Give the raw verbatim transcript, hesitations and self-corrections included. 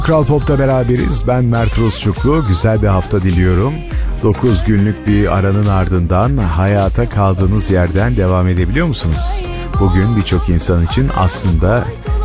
Kral Pop'ta beraberiz. Ben Mert Rusçuklu. Güzel bir hafta diliyorum. dokuz günlük bir aranın ardından hayata kaldığınız yerden devam edebiliyor musunuz? Bugün birçok insan için aslında